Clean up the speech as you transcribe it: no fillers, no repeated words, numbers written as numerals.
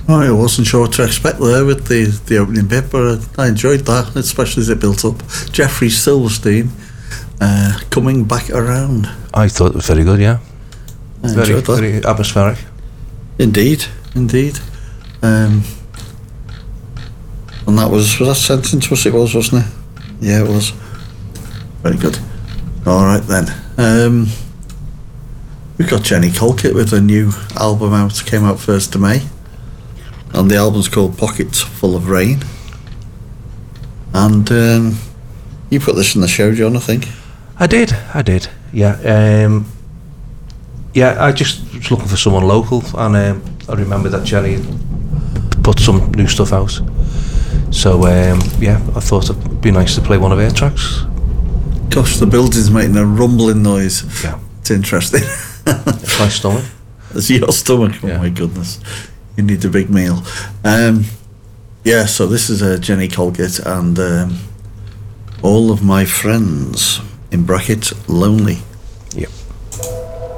I wasn't sure what to expect there with the opening bit, but I enjoyed that, especially as it built up. Jeffrey Silverstein coming back around. I thought it was very good, yeah. Very atmospheric. Indeed. And that was that Sentence, wasn't it? Yeah, it was. Very good. All right then. We've got Jenny Colquitt with a new album out. Came out 1st of May. And the album's called Pockets Full of Rain. And you put this in the show, John, I think. I did, yeah. I just was looking for someone local, and I remember that Jenny put some new stuff out. So, I thought it'd be nice to play one of her tracks. Gosh, the building's making a rumbling noise. Yeah. It's interesting. It's my stomach. It's your stomach, oh my goodness. You need a big meal. So this is Jenny Colquitt and All of My Friends, in brackets, Lonely. Yep.